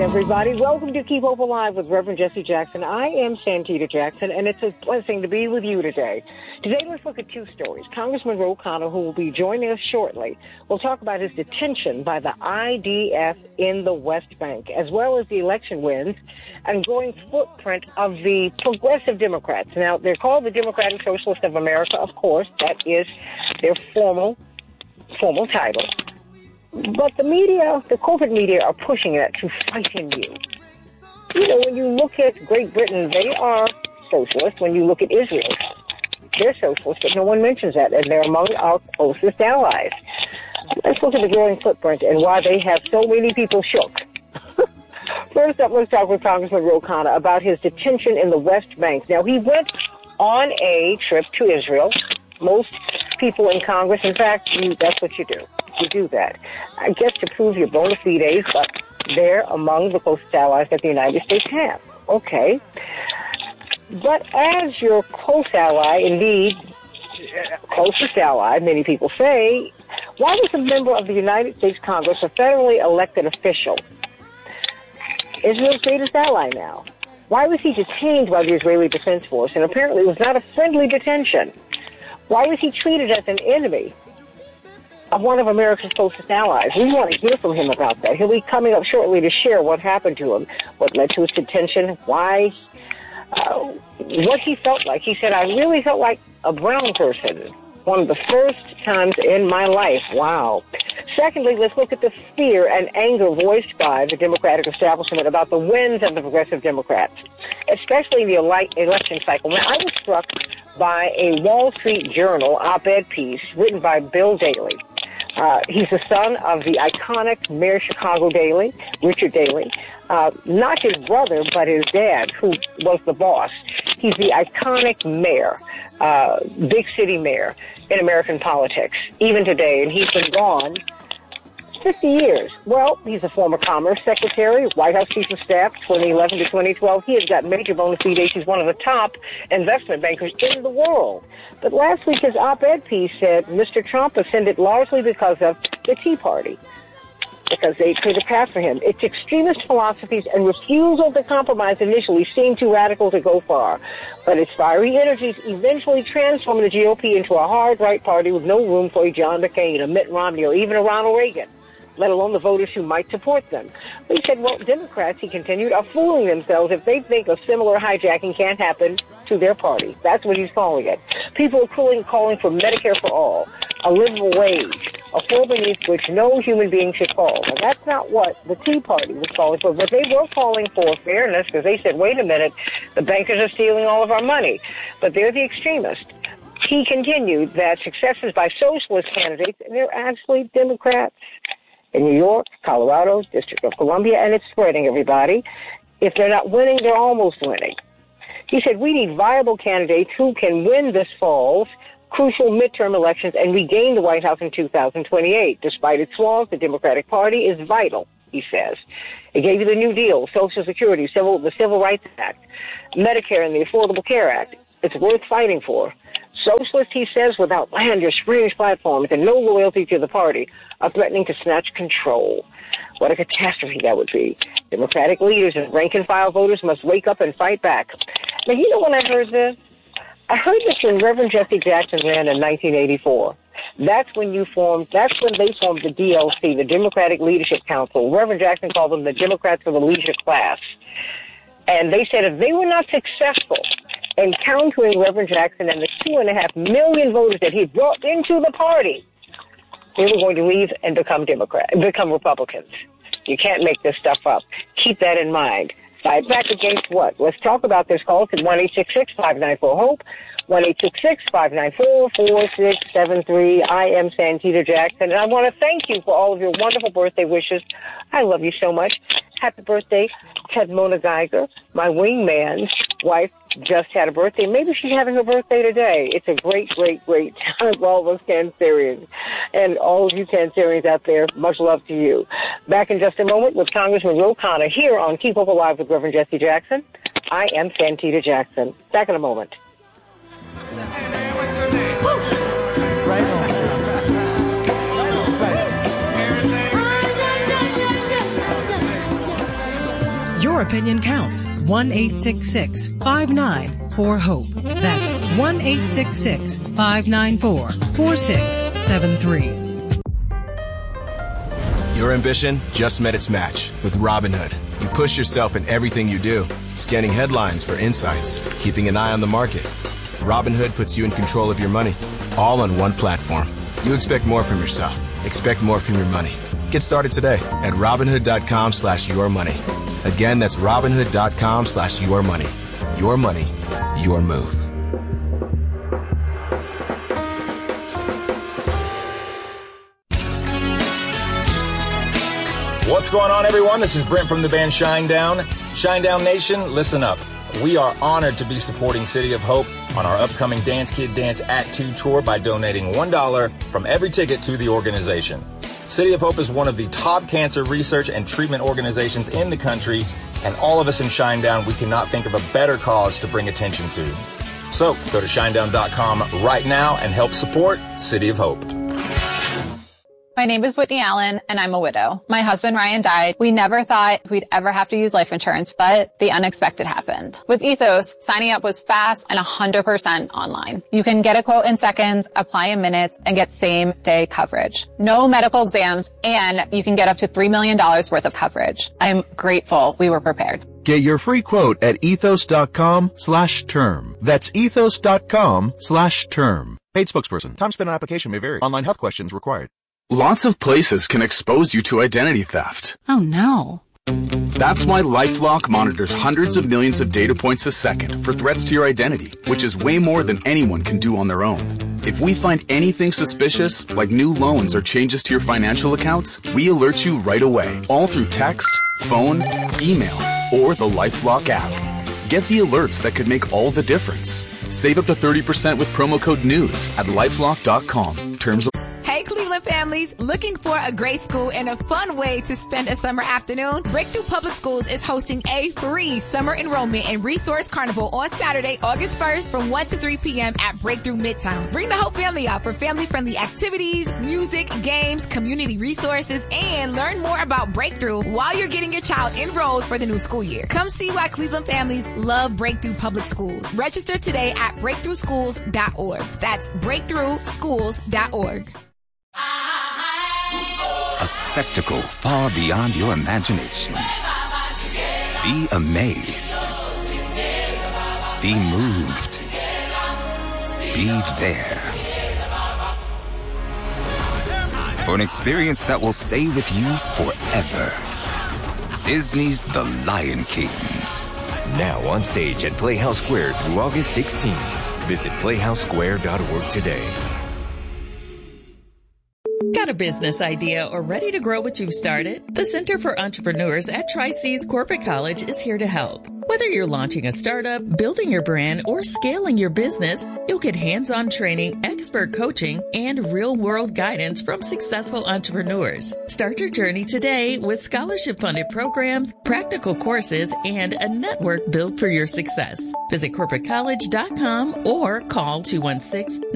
everybody. Welcome to Keep Hope Alive with Reverend Jesse Jackson. I am Santita Jackson, and it's a blessing to be with you today. Today, let's look at two stories. Congressman Ro Khanna, who will be joining us shortly, will talk about his detention by the IDF in the West Bank, as well as the election wins and growing footprint of the progressive Democrats. Now, they're called the Democratic Socialists of America, of course. That is their formal title. But the media, the corporate media, are pushing it to frighten you. You know, when you look at Great Britain, they are socialist. When you look at Israel, they're socialist, but no one mentions that, and they're among our closest allies. Let's look at the growing footprint and why they have so many people shook. First up, let's talk with Congressman Ro Khanna about his detention in the West Bank. Now, he went on a trip to Israel. Most people in Congress, in fact, that's what you do. You do that. I guess to prove your bona fides, but they're among the closest allies that the United States have. Okay. But as your close ally, indeed, closest ally, many people say, why was a member of the United States Congress a federally elected official, Israel's greatest ally now? Why was he detained by the Israeli Defense Force? And apparently it was not a friendly detention. Why was he treated as an enemy of one of America's closest allies? We want to hear from him about that. He'll be coming up shortly to share what happened to him, what led to his detention, why, what he felt like. He said, I really felt like a brown person. One of the first times in my life. Wow. Secondly, let's look at the fear and anger voiced by the Democratic establishment about the wins of the progressive Democrats, especially in the election cycle. When I was struck by a Wall Street Journal op-ed piece written by Bill Daley. He's the son of the iconic Mayor of Chicago Daley, Richard Daley. Not his brother, but his dad, who was the boss. He's the iconic mayor, big city mayor in American politics, even today, and he's been gone 50 years. Well, he's a former Commerce Secretary, White House Chief of Staff, 2011 to 2012. He has got major bona fides. He's one of the top investment bankers in the world. But last week, his op-ed piece said Mr. Trump ascended largely because of the Tea Party, because they cleared a path for him. Its extremist philosophies and refusal to compromise initially seemed too radical to go far, but its fiery energies eventually transformed the GOP into a hard right party with no room for a John McCain, a Mitt Romney, or even a Ronald Reagan, let alone the voters who might support them. But he said, well, Democrats, he continued, are fooling themselves if they think a similar hijacking can't happen to their party. That's what he's calling it. People are calling for Medicare for all, a livable wage, a floor beneath which no human being should fall. Now, that's not what the Tea Party was calling for, but they were calling for fairness because they said, wait a minute, the bankers are stealing all of our money. But they're the extremists. He continued that successes by socialist candidates, and they're actually Democrats in New York, Colorado, District of Columbia, and it's spreading, everybody. If they're not winning, they're almost winning. He said, we need viable candidates who can win this fall's crucial midterm elections and regain the White House in 2028. Despite its flaws, the Democratic Party is vital, he says. It gave you the New Deal, Social Security, the Civil Rights Act, Medicare, and the Affordable Care Act. It's worth fighting for. Socialists, he says, with outlandish fringe platforms and no loyalty to the party, are threatening to snatch control. What a catastrophe that would be. Democratic leaders and rank-and-file voters must wake up and fight back. Now, you know when I heard this? I heard this when Reverend Jesse Jackson ran in 1984. That's when they formed the DLC, the Democratic Leadership Council. Reverend Jackson called them the Democrats for the leisure class. And they said if they were not successful in countering Reverend Jackson and the 2.5 million voters that he brought into the party, they were going to leave and become Republicans. You can't make this stuff up. Keep that in mind. Fight back against what? Let's talk about this. Call us at 1-866-594-HOPE, 1-866-594-4673. I am Santita Jackson, and I want to thank you for all of your wonderful birthday wishes. I love you so much. Happy birthday, Ted Mona Geiger, my wingman's wife. Just had a birthday. Maybe she's having her birthday today. It's a great, great, great time for all of us Cancerians. And all of you Cancerians out there, much love to you. Back in just a moment with Congressman Ro Khanna here on Keep Hope Alive with Reverend Jesse Jackson. I am Santita Jackson. Back in a moment. Right on. Your opinion counts. 1-866-594-HOPE. That's 1-866-594-4673. Your ambition just met its match with Robinhood. You push yourself in everything you do, scanning headlines for insights, keeping an eye on the market. Robinhood puts you in control of your money, all on one platform. You expect more from yourself. Expect more from your money. Get started today at Robinhood.com/yourmoney. Again, that's Robinhood.com/yourmoney. Your money, your move. What's going on, everyone? This is Brent from the band Shinedown. Shinedown Nation, listen up. We are honored to be supporting City of Hope on our upcoming Dance Kid Dance Act 2 tour by donating $1 from every ticket to the organization. City of Hope is one of the top cancer research and treatment organizations in the country, and all of us in Shinedown, we cannot think of a better cause to bring attention to. So go to shinedown.com right now and help support City of Hope. My name is Whitney Allen, and I'm a widow. My husband, Ryan, died. We never thought we'd ever have to use life insurance, but the unexpected happened. With Ethos, signing up was fast and 100% online. You can get a quote in seconds, apply in minutes, and get same-day coverage. No medical exams, and you can get up to $3 million worth of coverage. I'm grateful we were prepared. Get your free quote at ethos.com/term. That's ethos.com/term. Paid spokesperson. Time spent on application may vary. Online health questions required. Lots of places can expose you to identity theft. Oh no. That's why LifeLock monitors hundreds of millions of data points a second for threats to your identity, which is way more than anyone can do on their own. If we find anything suspicious, like new loans or changes to your financial accounts, we alert you right away, all through text, phone, email, or the LifeLock app. Get the alerts that could make all the difference. Save up to 30% with promo code NEWS at LifeLock.com. Terms of Hey, Cleveland families, looking for a great school and a fun way to spend a summer afternoon? Breakthrough Public Schools is hosting a free summer enrollment and resource carnival on Saturday, August 1st from 1 to 3 p.m. at Breakthrough Midtown. Bring the whole family out for family-friendly activities, music, games, community resources, and learn more about Breakthrough while you're getting your child enrolled for the new school year. Come see why Cleveland families love Breakthrough Public Schools. Register today at breakthroughschools.org. That's breakthroughschools.org. A spectacle far beyond your imagination. Be amazed. Be moved. Be there. For an experience that will stay with you forever. Disney's The Lion King. Now on stage at Playhouse Square through August 16th. Visit playhousesquare.org today. Got a business idea or ready to grow what you've started? The Center for Entrepreneurs at Tri-C's Corporate College is here to help. Whether you're launching a startup, building your brand, or scaling your business, you'll get hands-on training, expert coaching, and real-world guidance from successful entrepreneurs. Start your journey today with scholarship-funded programs, practical courses, and a network built for your success. Visit corporatecollege.com or call 216